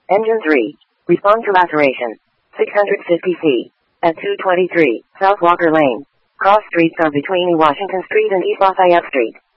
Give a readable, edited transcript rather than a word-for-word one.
Engine 3. Respond to laceration. 650C. At 223, South Walker Lane. Cross streets are between Washington Street and East Lafayette Street.